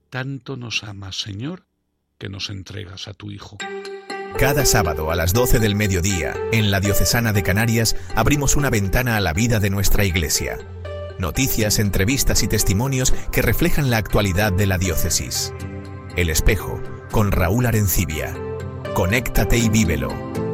tanto nos amas, Señor, que nos entregas a tu Hijo. Cada sábado a las 12 del mediodía, en la Diocesana de Canarias, abrimos una ventana a la vida de nuestra Iglesia. Noticias, entrevistas y testimonios que reflejan la actualidad de la diócesis. El Espejo, con Raúl Arencibia. Conéctate y vívelo.